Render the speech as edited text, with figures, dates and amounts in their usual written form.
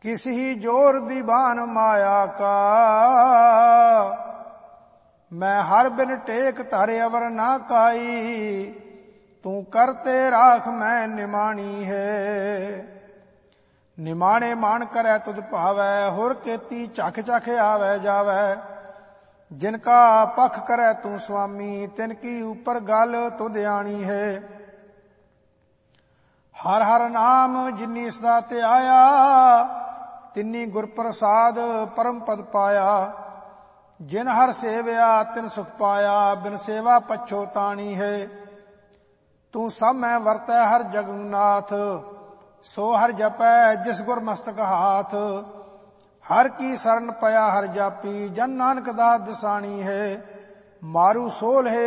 किस ही जोर दीवान माया का, मैं हर बिन टेक धरे अवर ना काई, तू करते राख मैं निमाणी है। निमाणे मान करे तुध भावै, होर केती चख चख आवे जावै। जिनका पख करे तू स्वामी, तिनकी ऊपर गल तुध आनी है। हर हर नाम जिनी सदा ते आया, तिन्नी गुर प्रसाद परम पद पाया। जिन हर सेवया तिन सुख पाया, बिन सेवा पछोतानी है। तू सब मैं वरतै हर जगन्नाथ, सो हर जपै जिस गुर मस्तक हाथ। हर की शरण पया हर जापी, जन नानक दास दसानी है। मारू सोल है